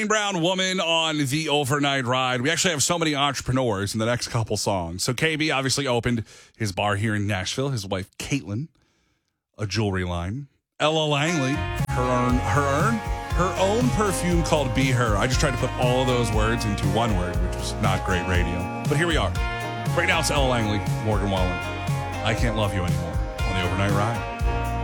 Wayne Brown, Woman on the Overnight Ride. We actually have so many entrepreneurs in the next couple songs. So KB obviously opened his bar here in Nashville. His wife, Caitlin, a jewelry line. Ella Langley, her own perfume called Be Her. I just tried to put all of those words into one word, which was not great radio. But here we are. Right now it's Ella Langley, Morgan Wallen. I Can't Love You Anymore on the Overnight Ride.